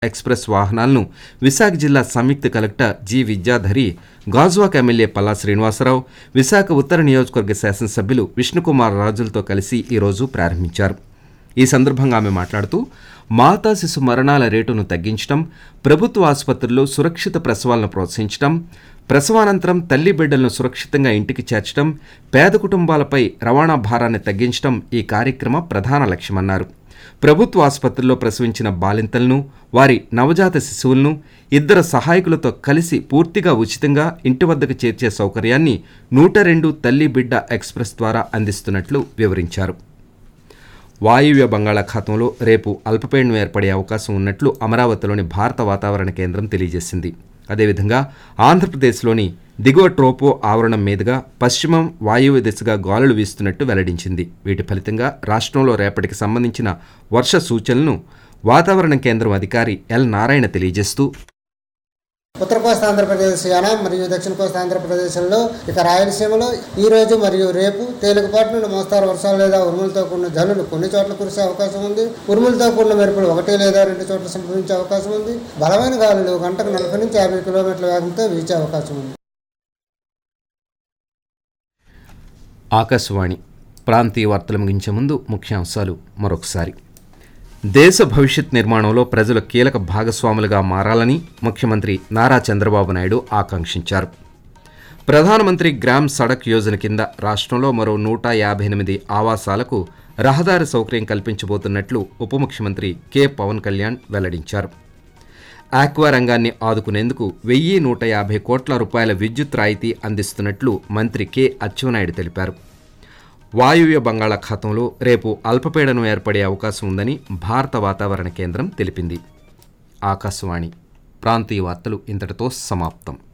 Express వాహనాలను విశాఖ జిల్లా సంయుక్త collector G Vidyadhari, Gajuwaka MLA Palla Srinivasarao, Visakha ఉత్తర నియోజకవర్గ శాసనసభ్యులు విష్ణుకుమార్ రాజులతో కలిసి ఈరోజు ప్రారంభించారు. ఈ సందర్భంగా ఆమె మాట్లాడుతూ మాతా శిశు మరణాల రేటును తగ్గించడం, ప్రభుత్వ ఆసుపత్రుల్లో సురక్షిత ప్రసవాలను ప్రోత్సహించడం, ప్రసవానంతరం తల్లి బిడ్డలను సురక్షితంగా ఇంటికి చేర్చడం, పేద కుటుంబాలపై రవాణా భారాన్ని తగ్గించడం ఈ కార్యక్రమ ప్రధాన లక్ష్యమన్నారు. ప్రభుత్వ ఆసుపత్రుల్లో ప్రసవించిన బాలింతలను, వారి నవజాత శిశువులను 2 సహాయకులతో కలిసి పూర్తిగా ఉచితంగా ఇంటి వద్దకు చేర్చే సౌకర్యాన్ని 102 తల్లి బిడ్డ ఎక్స్ప్రెస్ ద్వారా అందిస్తున్నట్లు వివరించారు. వాయువ్య బంగాళాఖాతంలో రేపు అల్పపీడనం ఏర్పడే అవకాశం ఉన్నట్లు అమరావతిలోని భారత వాతావరణ కేంద్రం తెలియజేసింది. అదేవిధంగా ఆంధ్రప్రదేశ్లోని దిగువ ట్రోపో ఆవరణం మీదుగా పశ్చిమం వాయువ్య దిశగా గాలులు వీస్తున్నట్టు వెల్లడించింది. వీటి ఫలితంగా రాష్ట్రంలో రేపటికి సంబంధించిన వర్ష సూచనలను వాతావరణ కేంద్రం అధికారి ఎల్ నారాయణ తెలియజేస్తూ, ఉత్తర కోస్తా ఆంధ్రప్రదేశ్, యానాం మరియు దక్షిణ కోస్తా ఆంధ్రప్రదేశ్లో, ఇక రాయలసీమలో ఈ రోజు మరియు రేపు తేలికపాటి నుండి మోస్తారు వర్షాలు లేదా ఉరుములతో కూడిన జల్లులు కొన్ని చోట్ల కురిసే అవకాశం ఉంది. ఉరుములతో కూడిన మెరుపులు 1 లేదా 2 చోట్ల సంభవించే అవకాశం ఉంది. బలమైన గాలులు గంటకు 40 నుంచి 50 కిలోమీటర్ల వేగంతో వీచే అవకాశం ఉంది. ఆకాశవాణి ప్రాంతీయ వార్తలు ముగించే ముందు ముఖ్యాంశాలు మరొకసారి. దేశ భవిష్యత్ నిర్మాణంలో ప్రజలు కీలక భాగస్వాములుగా మారాలని ముఖ్యమంత్రి నారా చంద్రబాబు నాయుడు ఆకాంక్షించారు. ప్రధానమంత్రి గ్రామ్ సడక్ యోజన కింద రాష్ట్రంలో మరో 158 ఆవాసాలకు రహదారి సౌకర్యం కల్పించబోతున్నట్లు ఉప ముఖ్యమంత్రి కె పవన్ కళ్యాణ్ వెల్లడించారు. ఆక్వా రంగాన్ని ఆదుకునేందుకు 1150 కోట్ల రూపాయల విద్యుత్ రాయితీ అందిస్తున్నట్లు మంత్రి కె అచ్చెన్నాయుడు తెలిపారు. వాయువ్య బంగాళాఖాతంలో రేపు అల్పపీడనం ఏర్పడే అవకాశం ఉందని భారత వాతావరణ కేంద్రం తెలిపింది. ఆకాశవాణి ప్రాంతీయ వార్తలు ఇంతటితో సమాప్తం.